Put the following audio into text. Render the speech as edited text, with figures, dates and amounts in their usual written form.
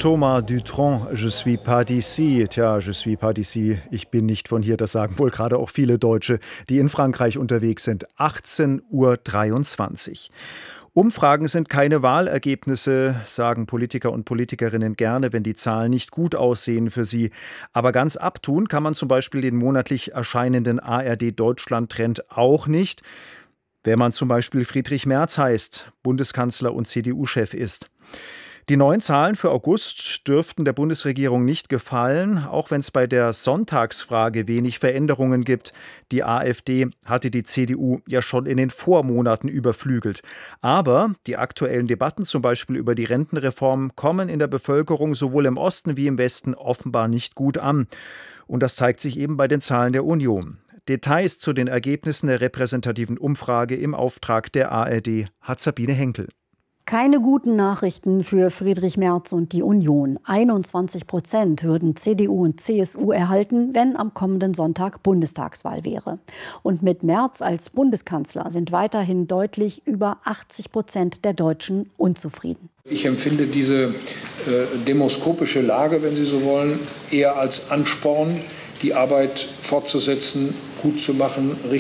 Thomas Dutronc, je suis pas d'ici. Tja, je suis pas d'ici. Ich bin nicht von hier. Das sagen wohl gerade auch viele Deutsche, die in Frankreich unterwegs sind. 18:23 Uhr. Umfragen sind keine Wahlergebnisse, sagen Politiker und Politikerinnen gerne, wenn die Zahlen nicht gut aussehen für sie. Aber ganz abtun kann man zum Beispiel den monatlich erscheinenden ARD-Deutschland-Trend auch nicht, wenn man zum Beispiel Friedrich Merz heißt, Bundeskanzler und CDU-Chef ist. Die neuen Zahlen für August dürften der Bundesregierung nicht gefallen, auch wenn es bei der Sonntagsfrage wenig Veränderungen gibt. Die AfD hatte die CDU ja schon in den Vormonaten überflügelt. Aber die aktuellen Debatten, zum Beispiel über die Rentenreform, kommen in der Bevölkerung sowohl im Osten wie im Westen offenbar nicht gut an. Und das zeigt sich eben bei den Zahlen der Union. Details zu den Ergebnissen der repräsentativen Umfrage im Auftrag der ARD hat Sabine Henkel. Keine guten Nachrichten für Friedrich Merz und die Union. 21% würden CDU und CSU erhalten, wenn am kommenden Sonntag Bundestagswahl wäre. Und mit Merz als Bundeskanzler sind weiterhin deutlich über 80% der Deutschen unzufrieden. Ich empfinde diese demoskopische Lage, wenn Sie so wollen, eher als Ansporn, die Arbeit fortzusetzen, gut zu machen,